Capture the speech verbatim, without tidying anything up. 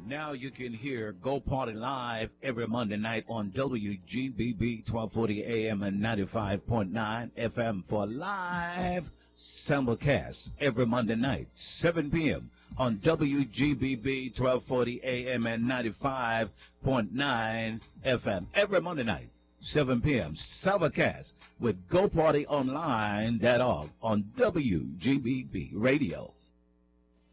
Now you can hear Go Party Live every Monday night on W G B B twelve forty A M and ninety-five point nine F M for live simulcast every Monday night, seven p.m. on W G B B twelve forty A M and ninety-five point nine F M every Monday night, seven p.m. simulcast with Go Party Online dot org on W G B B Radio.